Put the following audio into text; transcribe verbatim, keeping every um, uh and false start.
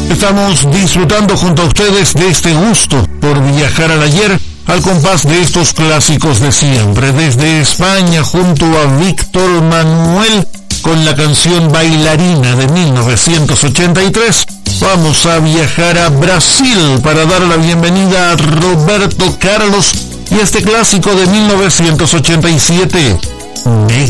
Estamos disfrutando junto a ustedes de este gusto por viajar al ayer al compás de estos clásicos de siempre. Desde España junto a Víctor Manuel con la canción Bailarina de mil novecientos ochenta y tres. Vamos a viajar a Brasil para dar la bienvenida a Roberto Carlos y este clásico de mil novecientos ochenta y siete.